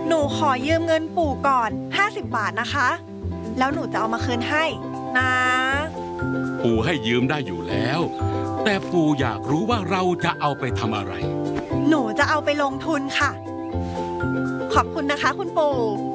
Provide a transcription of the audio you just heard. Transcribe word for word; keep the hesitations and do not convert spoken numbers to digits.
หนูขอยืมเงินปู่ก่อนห้าสิบบาทนะคะ แล้วหนูจะเอามาคืนให้นะปู่ให้ยืมได้อยู่แล้ว แต่ปู่อยากรู้ว่าเราจะเอาไปทำอะไรหนูจะเอาไปลงทุนค่ะ ขอบคุณนะคะคุณปู่